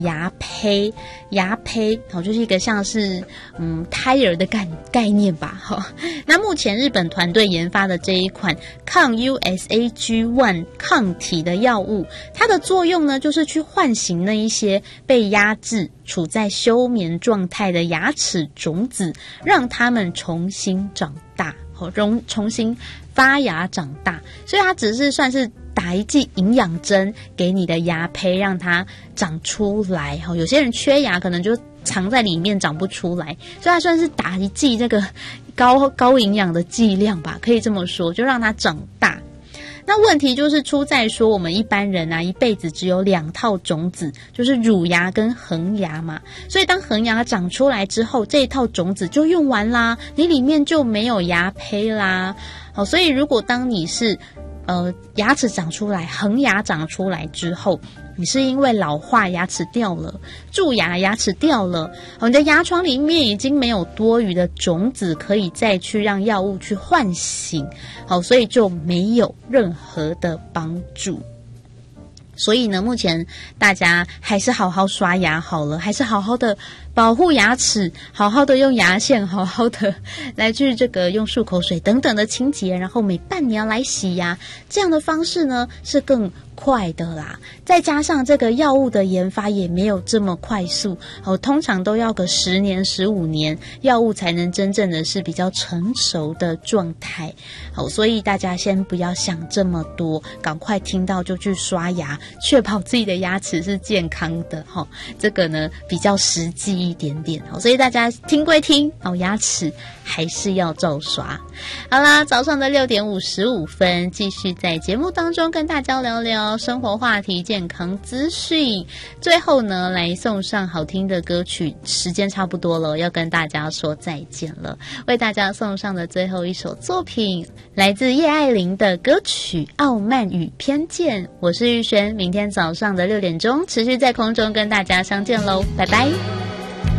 牙胚，就是一个像是胎儿的概念吧。那目前日本团队研发的这一款抗 USAG1 抗体的药物，它的作用呢，就是去唤醒那一些被压制、处在休眠状态的牙齿种子，让它们重新长大，重新发芽长大。所以它只是算是打一剂营养针给你的牙胚，让它长出来。有些人缺牙可能就藏在里面长不出来，所以它算是打一剂这个高营养的剂量吧，可以这么说，就让它长大。那问题就是出在说，我们一般人啊，一辈子只有2套种子，就是乳牙跟恒牙嘛。所以当恒牙长出来之后，这一套种子就用完啦，你里面就没有牙胚啦。所以如果当你是牙齿长出来，恒牙长出来之后，你是因为老化牙齿掉了，蛀牙牙齿掉了，你的牙床里面已经没有多余的种子可以再去让药物去唤醒，所以就没有任何的帮助。所以呢，目前大家还是好好刷牙好了，还是好好的保护牙齿，好好的用牙线，好好的来去这个用漱口水等等的清洁，然后每半年来洗牙，这样的方式呢是更快的啦。再加上这个药物的研发也没有这么快速，通常都要个10年15年，药物才能真正的是比较成熟的状态。所以大家先不要想这么多，赶快听到就去刷牙，确保自己的牙齿是健康的。这个呢比较实际一点点。所以大家听归听，牙齿还是要照刷。好啦，早上的6点55分，继续在节目当中跟大家聊聊生活话题、健康资讯。最后呢，来送上好听的歌曲，时间差不多了，要跟大家说再见了。为大家送上的最后一首作品，来自叶爱玲的歌曲《傲慢与偏见》。我是玉璇，明天早上的6点钟持续在空中跟大家相见喽，拜拜。